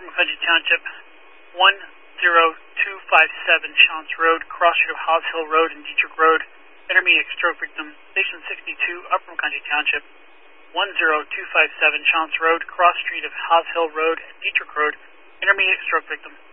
Upper McCutcheon Township, 10257 Chance Road, cross street of Haas Hill Road and Dietrich Road. Intermediate stroke victim, Station 62, Upper McCutcheon Township, 10257 Chance Road, cross street of Haas Hill Road and Dietrich Road. Intermediate stroke victim.